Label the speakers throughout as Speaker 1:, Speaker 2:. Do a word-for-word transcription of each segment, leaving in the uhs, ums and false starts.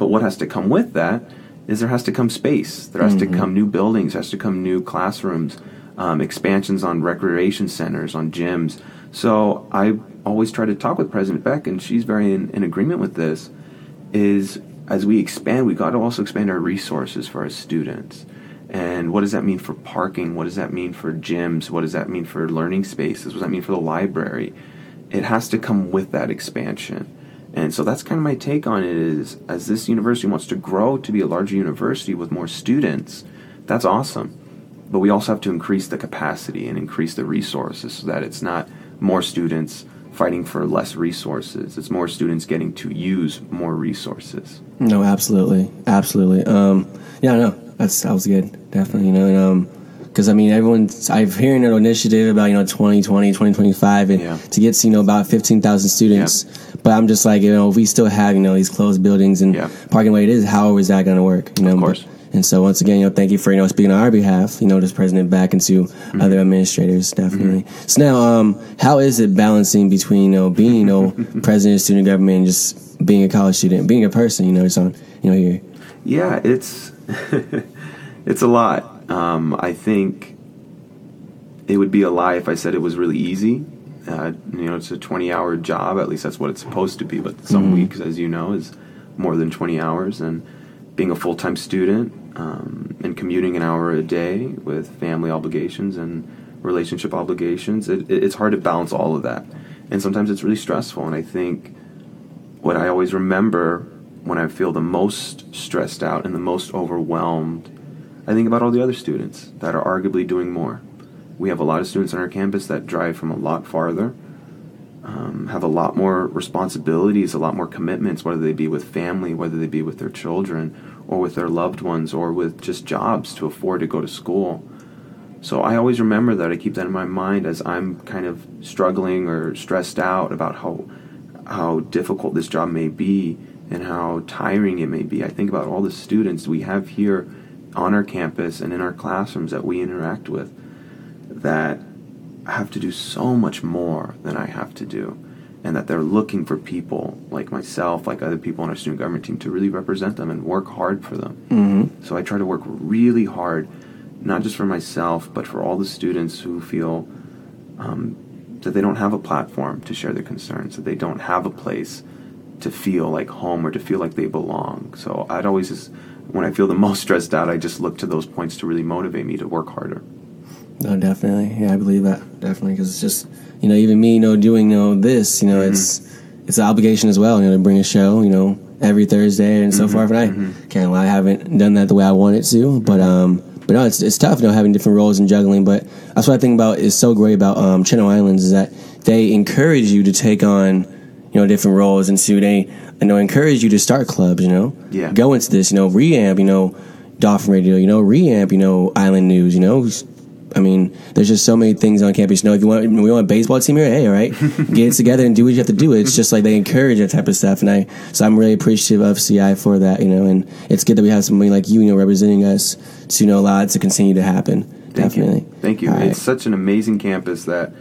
Speaker 1: But what has to come with that is there has to come space. There has mm-hmm. to come new buildings. There has to come new classrooms, um, expansions on recreation centers, on gyms. So I always try to talk with President Beck, and she's very in, in agreement with this, is as we expand, we got to also expand our resources for our students. And what does that mean for parking? What does that mean for gyms? What does that mean for learning spaces? What does that mean for the library? It has to come with that expansion. And so that's kind of my take on it is, as this university wants to grow to be a larger university with more students, that's awesome. But we also have to increase the capacity and increase the resources so that it's not more students fighting for less resources. It's more students getting to use more resources.
Speaker 2: No, absolutely. Absolutely. Um, yeah, no, that's, that was good. Definitely, you know, and, um, because, I mean, everyone's, I've hearing an initiative about, you know, twenty twenty, twenty twenty-five, and yeah. to get to, you know, about fifteen thousand students. Yeah. But I'm just like, you know, if we still have, you know, these closed buildings and yeah. parking the way it is, how is that going to work? You know,
Speaker 1: of course.
Speaker 2: But, and so, once again, you know, thank you for, you know, speaking on our behalf, you know, this President Beck and to mm-hmm. other administrators, definitely. Mm-hmm. So now, um, how is it balancing between, you know, being, you know, president of student government and just being a college student, being a person, you know, just on, you know, here?
Speaker 1: Yeah, it's, it's a lot. Um, I think it would be a lie if I said it was really easy. Uh, you know, it's a twenty-hour job. At least that's what it's supposed to be. But some mm-hmm. weeks, as you know, is more than twenty hours. And being a full-time student um, and commuting an hour a day with family obligations and relationship obligations, it, it, it's hard to balance all of that. And sometimes it's really stressful. And I think what I always remember when I feel the most stressed out and the most overwhelmed, I think about all the other students that are arguably doing more. We have a lot of students on our campus that drive from a lot farther, um, have a lot more responsibilities, a lot more commitments, whether they be with family, whether they be with their children, or with their loved ones, or with just jobs to afford to go to school. So I always remember that. I keep that in my mind as I'm kind of struggling or stressed out about how how difficult this job may be and how tiring it may be. I think about all the students we have here on our campus and in our classrooms that we interact with that have to do so much more than I have to do, and that they're looking for people like myself, like other people on our student government team, to really represent them and work hard for them. Mm-hmm. So I try to work really hard, not just for myself, but for all the students who feel um, that they don't have a platform to share their concerns, that they don't have a place to feel like home or to feel like they belong. So I'd always, just, when I feel the most stressed out, I just look to those points to really motivate me to work harder.
Speaker 2: No, definitely. Yeah, I believe that. Definitely. Because it's just, you know, even me, you know, doing, you know, this, you know, mm-hmm. it's it's an obligation as well, you know, to bring a show, you know, every Thursday and so mm-hmm. forth. And I mm-hmm. can't lie, I haven't done that the way I wanted to. But, um, but no, it's it's tough, you know, having different roles and juggling. But that's what I think about is so great about um, Channel Islands is that they encourage you to take on, you know, different roles. And so they, you know, encourage you to start clubs, you know. Yeah. Go into this, you know, Reamp, you know, Dolphin Radio, you know, Reamp, you know, Island News, you know. I mean, there's just so many things on campus. You know, if you want, we want a baseball team here, hey, all right, get it together and do what you have to do. It's just like they encourage that type of stuff, and I, so I'm really appreciative of C I for that, you know, and it's good that we have somebody like you, you know, representing us to, you know, allow it to continue to happen.
Speaker 1: Thank
Speaker 2: Definitely.
Speaker 1: You. Thank you. All it's right. Such an amazing campus that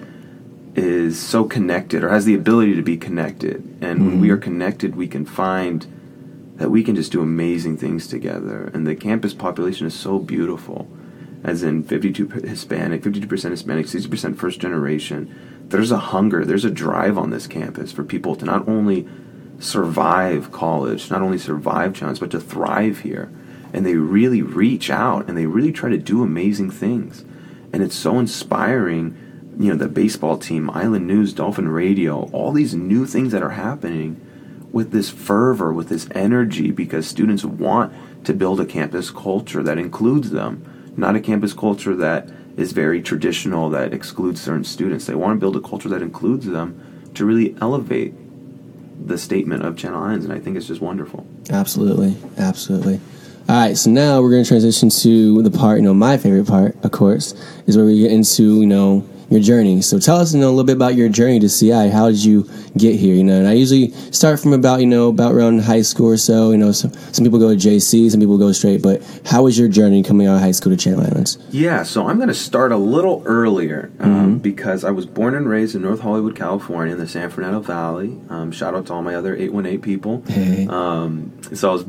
Speaker 1: is so connected, or has the ability to be connected, and mm-hmm. when we are connected, we can find that we can just do amazing things together, and the campus population is so beautiful. As in fifty-two Hispanic, fifty-two percent Hispanic, sixty percent first generation. There's a hunger, there's a drive on this campus for people to not only survive college, not only survive challenge, but to thrive here. And they really reach out and they really try to do amazing things. And it's so inspiring, you know, the baseball team, Island News, Dolphin Radio, all these new things that are happening with this fervor, with this energy, because students want to build a campus culture that includes them. Not a campus culture that is very traditional, that excludes certain students. They want to build a culture that includes them to really elevate the statement of Channel Islands, and I think it's just wonderful.
Speaker 2: Absolutely, absolutely. All right, so now we're going to transition to the part, you know, my favorite part, of course, is where we get into, you know, your journey. So tell us, you know, a little bit about your journey to C I. How did you get here? You know, and I usually start from about, you know, about around high school or so. You know, some, some people go to J C, some people go straight. But how was your journey coming out of high school to Channel Islands?
Speaker 1: Yeah, so I'm going to start a little earlier um, mm-hmm. because I was born and raised in North Hollywood, California, in the San Fernando Valley. Um, shout out to all my other eight one eight people. Hey. Um, so I was